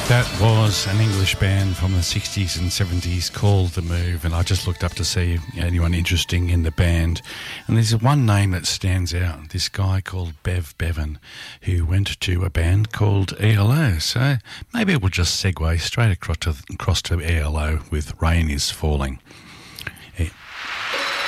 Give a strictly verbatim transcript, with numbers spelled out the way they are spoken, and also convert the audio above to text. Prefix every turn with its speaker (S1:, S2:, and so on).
S1: That was an English band from the sixties and seventies called The Move, and I just looked up to see anyone interesting in the band. And there's one name that stands out, this guy called Bev Bevan, who went to a band called E L O. So maybe we'll just segue straight across to, across to E L O with Rain Is Falling.